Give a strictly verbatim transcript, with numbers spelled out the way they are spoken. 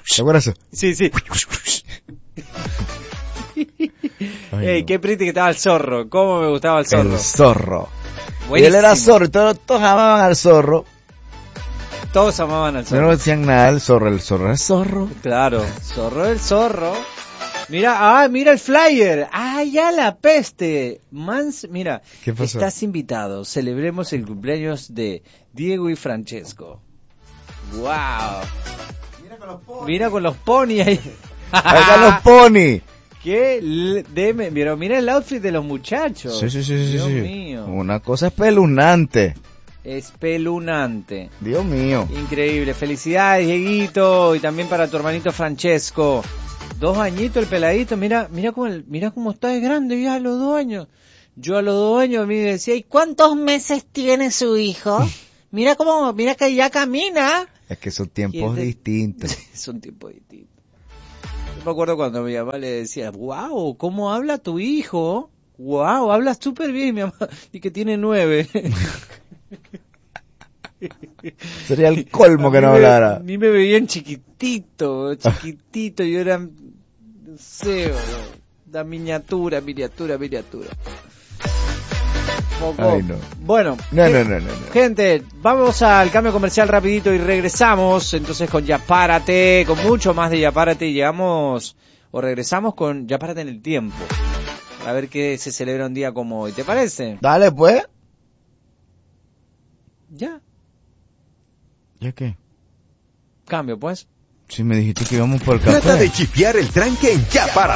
¿Te acuerdas eso? Sí, sí. Ay, Ey, no. qué pretty que estaba el zorro. Cómo me gustaba el zorro. El zorro. Y Buenísimo. él era zorro, y todos, todos amaban al zorro. Todos amaban al No zorro. le decían nada al zorro, el zorro era zorro. Claro, zorro el zorro. Mira, ah, mira el flyer. Ah, ya la peste. Mans, mira, ¿Qué pasó? estás invitado. Celebremos el cumpleaños de Diego y Francesco. Wow. Mira con los pony ahí. ¡Acá los pony! Qué l- deme, mira, mira el outfit de los muchachos. Sí, sí, sí, sí, Dios sí. mío. Una cosa espeluznante. Espeluznante. Dios mío. Increíble. Felicidades, Dieguito, y también para tu hermanito Francesco. Dos añitos el peladito, mira, mira cómo, el- mira cómo está de grande ya a los dos años. Yo a los dos años me decía, ¿y cuántos meses tiene su hijo? Mira cómo, mira que ya camina. Es que son tiempos ¿Quién te- distintos. Son tiempos distintos. Yo me acuerdo cuando mi mamá le decía, wow, ¿cómo habla tu hijo? Wow, hablas súper bien, mi mamá. Y que tiene nueve. Sería el colmo que A mí no me- hablara. A mí me veían chiquitito, chiquitito, yo era, no sé, boludo, la miniatura, miniatura, miniatura. Poco. Ay, no. Bueno, No, eh, no, no, no, no. gente, vamos al cambio comercial rapidito y regresamos entonces con Ya Párate, con mucho más de Ya Párate, y llegamos o regresamos con Ya Párate en el tiempo. A ver qué se celebra un día como hoy, ¿te parece? Dale, pues. Ya, ¿Ya qué? cambio pues. Si me dijiste que íbamos por el Trata café. de chipear el tranque en Ya Párate.